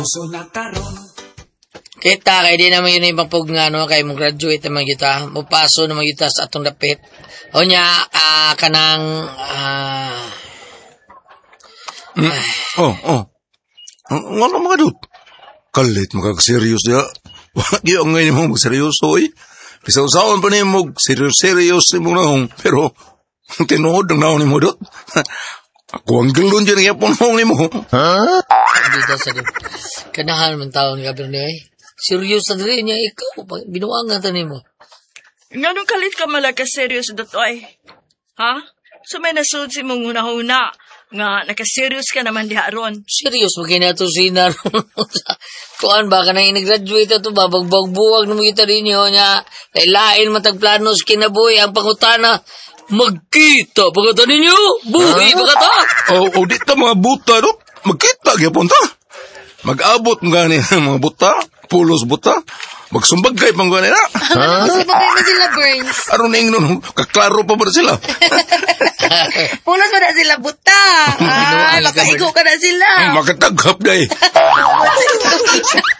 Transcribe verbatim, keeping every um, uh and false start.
So nakaroon. Kita kay di naman yun yung pag nga no kay mo graduate naman kita, mupaso naman kita sa atong dapit. O nya uh, kanang uh, mm. Oh, oh. Nga na mga dut. Kalit makakaseryos niya. Wagi ang ngayon mo magseryoso eh. Pisaw-sawan pa niya mo serious-serious ni mo na hong. Pero tinuod ang naon ni mo dut. Ako ang galon dyan ang yapon hong ni mo. Ha? Dito sa dun. Kanahan man taon ka pero niya eh. Serious na rin niya ikaw. Binuangan tanin mo. Nga nung kalit ka malaga serious dotoy. Ha? So may nasud si mong una-una. Nga nakaseryos ka naman diha ron. Serious mo kaya to sinar. Kuan ba ka na inagraduate ito ba? Bagbagbuwag na mo kita rin niyo niya. Lailain matagplanos kinabuhi ang pangutana. Magkita pagkata ninyo. Buhi pagkata. O, o di ta mga buta do. Magkita gyapon ta. Mag-abot mga gani mga buta. Pulos buta. Magsumbagay pang gani na. Magsumbagay na sila, Burns. Aron na ingnon. Kaklaro pa ba sila? Pulos pa na sila buta. Ay, makaigo ka na sila. Makatagap na eh.